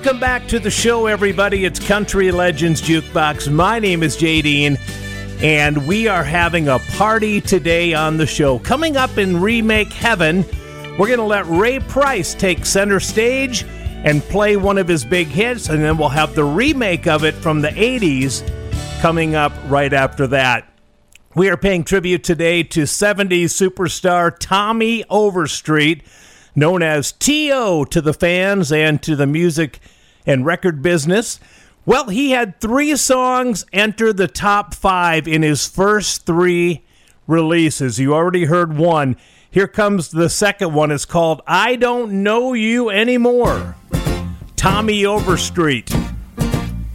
Welcome back to the show, everybody. It's Country Legends Jukebox. My name is Jay Dean, and we are having a party today on the show. Coming up in Remake Heaven, we're going to let Ray Price take center stage and play one of his big hits, and then we'll have the remake of it from the 80s coming up right after that. We are paying tribute today to 70s superstar Tommy Overstreet, known as T.O. to the fans and to the music and record business. Well, he had 3 songs enter the top 5 in his first 3 releases. You already heard one. Here comes the second one. It's called I Don't Know You Anymore. Tommy Overstreet.